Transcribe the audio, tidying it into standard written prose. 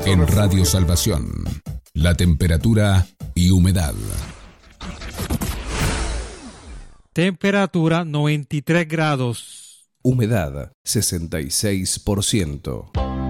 En Radio Salvación, la temperatura y humedad. Temperatura 93 grados. Humedad 66%.